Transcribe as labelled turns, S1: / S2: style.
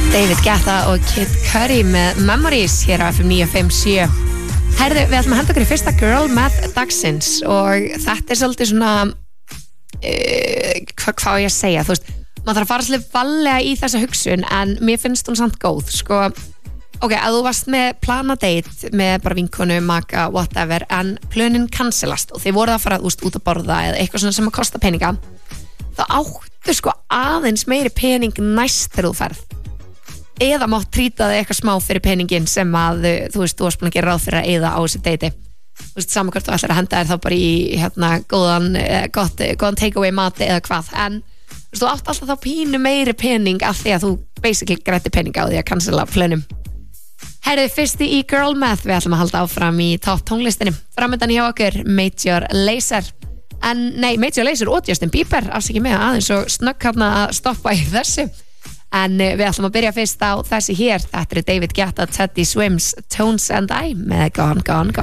S1: David Guetta og Kid Cudi með Memories hér á FM 957. Herðu, við ætlum að henda okkur í fyrsta Girl Math dagsins og þetta svolítið svona hvað ég að segja, þú veist, maður þarf að fara svolítið varlega í þessa hugsun en mér finnst hún samt góð, sko. Ok, að þú varst með planadate með bara vinkonu, maka, whatever, en plönin cancelast og þið voruð að fara út að borða eða eitthvað svona sem að kosta peninga, þá áttu sko aðeins meiri pening næst þegar þú ferð. Eða mátt trýta þig eitthvað smá fyrir peningin sem að þú veist, þú varst búin að gera ráð fyrir að eyða á þessu deiti. Þú veist, saman hvort þú ætlar að henda þér þá bara í góðan takeaway mati eða hvað, en þú veist, þú átt alltaf þá pínu meiri pening af því að þú basically grætti pening á því að cancela plönum. Herðu, fyrsti í Girl Math, við ætlum að halda áfram í topp tónlistinni. Framöndan hjá okkur Major Lazer og Justin Bieber, afsakið mig aðeins og snögg hérna að stoppa í þessu. En við ætlum að byrja fyrst á þessi hér. Þetta David Guetta, Teddy Swims, Tones and I með Gone, Gone, Gone.